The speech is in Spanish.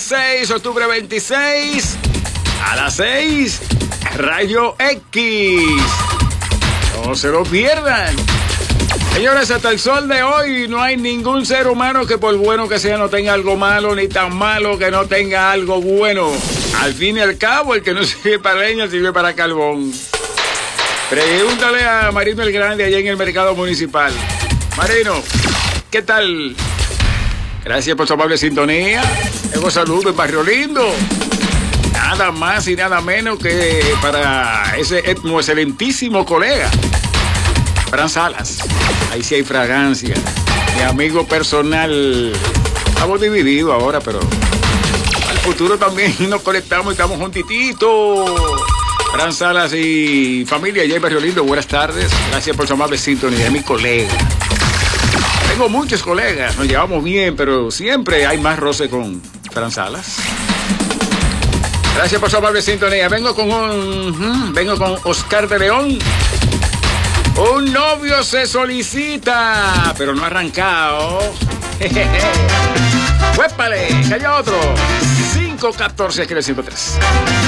26, octubre 26, a las 6, Rayo X. No se lo pierdan. Señores, hasta el sol de hoy no hay ningún ser humano que por bueno que sea no tenga algo malo, ni tan malo que no tenga algo bueno. Al fin y al cabo, el que no sirve para leña sirve para carbón. Pregúntale a Marino el Grande allá en el mercado municipal. Marino, ¿qué tal? Gracias por su amable sintonía. Tengo saludos en Barrio Lindo. Nada más y nada menos que para ese excelentísimo colega, Fran Salas. Ahí sí hay fragancia. Mi amigo personal. Estamos divididos ahora, pero al futuro también nos conectamos y estamos juntititos. Fran Salas y familia allá en Barrio Lindo, buenas tardes. Gracias por su amable sintonía, mi colega. Tengo muchos colegas, nos llevamos bien, pero siempre hay más roce con Fran Salas. Gracias por su amable sintonía. Vengo con Oscar de León. Un novio se solicita, pero no ha arrancado. ¡Huépale! ¡Que haya otro! 514, escribe 53.